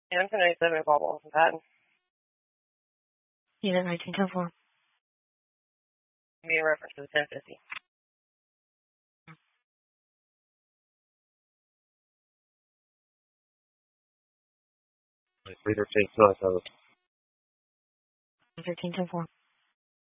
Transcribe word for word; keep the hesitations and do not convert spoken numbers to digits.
And ten ninety-seven call Boston Patton. Unit nineteen ten four. Meeting reference to the ten fifty. three thirteen, no, thirteen ten four.